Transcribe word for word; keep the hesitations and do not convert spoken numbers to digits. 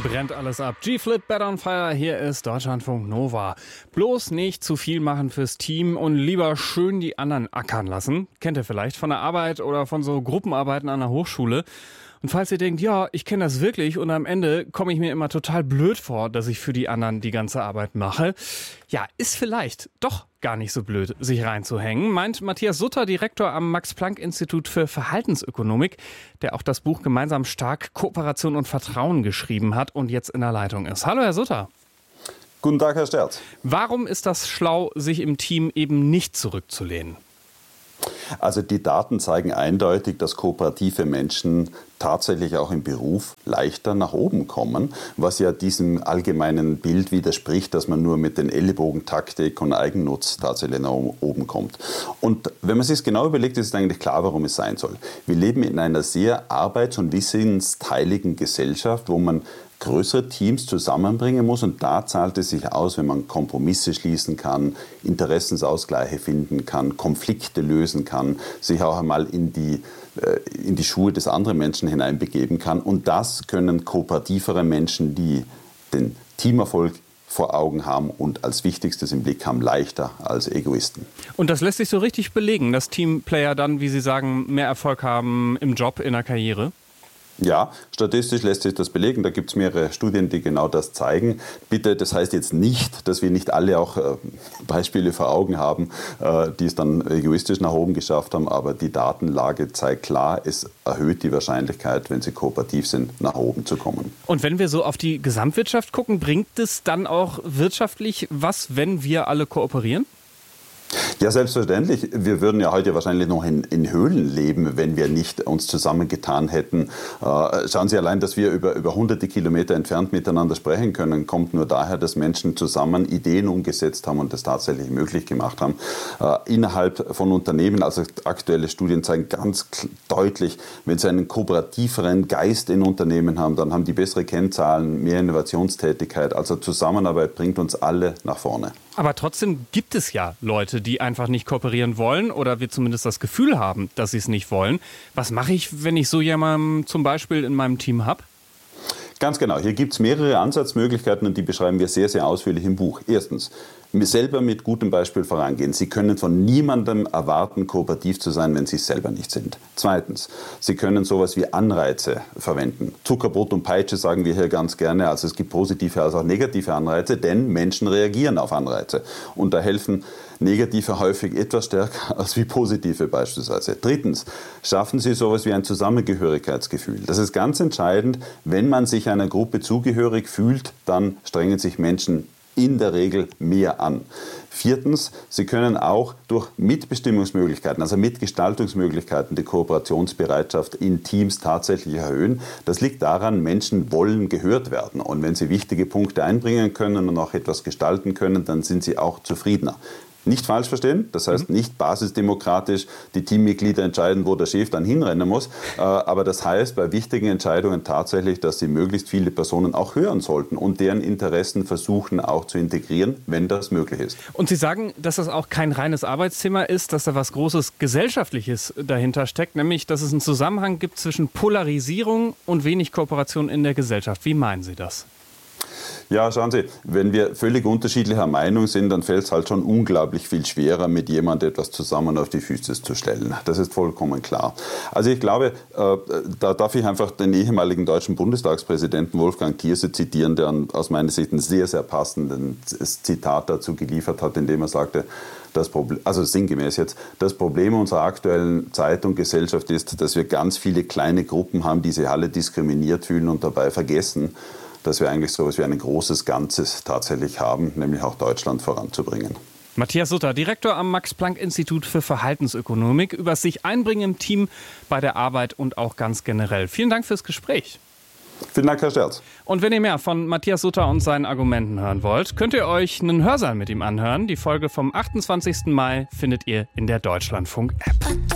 brennt alles ab. G-Flip, Better on Fire, hier ist Deutschlandfunk Nova. Bloß nicht zu viel machen fürs Team und lieber schön die anderen ackern lassen. Kennt ihr vielleicht von der Arbeit oder von so Gruppenarbeiten an der Hochschule. Und falls ihr denkt, ja, ich kenne das wirklich und am Ende komme ich mir immer total blöd vor, dass ich für die anderen die ganze Arbeit mache. Ja, ist vielleicht doch gar nicht so blöd, sich reinzuhängen, meint Matthias Sutter, Direktor am Max-Planck-Institut für Verhaltensökonomik, der auch das Buch Gemeinsam stark, Kooperation und Vertrauen geschrieben hat und jetzt in der Leitung ist. Hallo, Herr Sutter. Guten Tag, Herr Sterz. Warum ist das schlau, sich im Team eben nicht zurückzulehnen? Also die Daten zeigen eindeutig, dass kooperative Menschen tatsächlich auch im Beruf leichter nach oben kommen, was ja diesem allgemeinen Bild widerspricht, dass man nur mit den Ellenbogentaktik und Eigennutz tatsächlich nach oben kommt. Und wenn man sich es genau überlegt, ist es eigentlich klar, warum es sein soll. Wir leben in einer sehr arbeits- und wissensteiligen Gesellschaft, wo man größere Teams zusammenbringen muss, und da zahlt es sich aus, wenn man Kompromisse schließen kann, Interessensausgleiche finden kann, Konflikte lösen kann, sich auch einmal in die, äh, in die Schuhe des anderen Menschen hineinbegeben kann. Und das können kooperativere Menschen, die den Teamerfolg vor Augen haben und als Wichtigstes im Blick haben, leichter als Egoisten. Und das lässt sich so richtig belegen, dass Teamplayer dann, wie Sie sagen, mehr Erfolg haben im Job, in der Karriere? Ja, statistisch lässt sich das belegen. Da gibt es mehrere Studien, die genau das zeigen. Bitte, das heißt jetzt nicht, dass wir nicht alle auch äh, Beispiele vor Augen haben, äh, die es dann egoistisch nach oben geschafft haben. Aber die Datenlage zeigt klar, es erhöht die Wahrscheinlichkeit, wenn sie kooperativ sind, nach oben zu kommen. Und wenn wir so auf die Gesamtwirtschaft gucken, bringt es dann auch wirtschaftlich was, wenn wir alle kooperieren? Ja, selbstverständlich. Wir würden ja heute wahrscheinlich noch in, in Höhlen leben, wenn wir nicht uns zusammengetan hätten. Äh, schauen Sie allein, dass wir über, über hunderte Kilometer entfernt miteinander sprechen können, kommt nur daher, dass Menschen zusammen Ideen umgesetzt haben und das tatsächlich möglich gemacht haben. Äh, innerhalb von Unternehmen, also aktuelle Studien zeigen ganz deutlich, wenn Sie einen kooperativeren Geist in Unternehmen haben, dann haben die bessere Kennzahlen, mehr Innovationstätigkeit. Also Zusammenarbeit bringt uns alle nach vorne. Aber trotzdem gibt es ja Leute, die einfach nicht kooperieren wollen oder wir zumindest das Gefühl haben, dass sie es nicht wollen. Was mache ich, wenn ich so jemanden zum Beispiel in meinem Team habe? Ganz genau. Hier gibt es mehrere Ansatzmöglichkeiten und die beschreiben wir sehr, sehr ausführlich im Buch. Erstens, selber mit gutem Beispiel vorangehen. Sie können von niemandem erwarten, kooperativ zu sein, wenn Sie es selber nicht sind. Zweitens, Sie können sowas wie Anreize verwenden. Zuckerbrot und Peitsche sagen wir hier ganz gerne. Also es gibt positive als auch negative Anreize, denn Menschen reagieren auf Anreize. Und da helfen negative häufig etwas stärker als wie positive beispielsweise. Drittens, schaffen Sie sowas wie ein Zusammengehörigkeitsgefühl. Das ist ganz entscheidend. Wenn man sich einer Gruppe zugehörig fühlt, dann strengen sich Menschen in der Regel mehr an. Viertens, Sie können auch durch Mitbestimmungsmöglichkeiten, also Mitgestaltungsmöglichkeiten, die Kooperationsbereitschaft in Teams tatsächlich erhöhen. Das liegt daran, Menschen wollen gehört werden. Und wenn sie wichtige Punkte einbringen können und auch etwas gestalten können, dann sind sie auch zufriedener. Nicht falsch verstehen, das heißt nicht basisdemokratisch die Teammitglieder entscheiden, wo der Chef dann hinrennen muss, aber das heißt bei wichtigen Entscheidungen tatsächlich, dass sie möglichst viele Personen auch hören sollten und deren Interessen versuchen auch zu integrieren, wenn das möglich ist. Und Sie sagen, dass das auch kein reines Arbeitsthema ist, dass da was Großes Gesellschaftliches dahinter steckt, nämlich dass es einen Zusammenhang gibt zwischen Polarisierung und wenig Kooperation in der Gesellschaft. Wie meinen Sie das? Ja, schauen Sie, wenn wir völlig unterschiedlicher Meinung sind, dann fällt es halt schon unglaublich viel schwerer, mit jemandem etwas zusammen auf die Füße zu stellen. Das ist vollkommen klar. Also ich glaube, äh, da darf ich einfach den ehemaligen deutschen Bundestagspräsidenten Wolfgang Thierse zitieren, der aus meiner Sicht ein sehr, sehr passendes Zitat dazu geliefert hat, indem er sagte, das Problem, also sinngemäß jetzt, das Problem unserer aktuellen Zeit und Gesellschaft ist, dass wir ganz viele kleine Gruppen haben, die sich alle diskriminiert fühlen und dabei vergessen, dass wir eigentlich so etwas wie ein großes Ganzes tatsächlich haben, nämlich auch Deutschland voranzubringen. Matthias Sutter, Direktor am Max-Planck-Institut für Verhaltensökonomik, über sich einbringen im Team, bei der Arbeit und auch ganz generell. Vielen Dank fürs Gespräch. Vielen Dank, Herr Sterz. Und wenn ihr mehr von Matthias Sutter und seinen Argumenten hören wollt, könnt ihr euch einen Hörsaal mit ihm anhören. Die Folge vom achtundzwanzigsten Mai findet ihr in der Deutschlandfunk-App.